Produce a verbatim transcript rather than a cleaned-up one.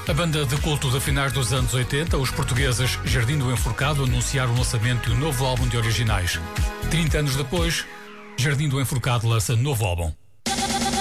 A banda de culto de finais dos anos oitenta, os portugueses Jardim do Enforcado, anunciaram o lançamento de um novo álbum de originais. trinta anos depois, Jardim do Enforcado lança novo álbum.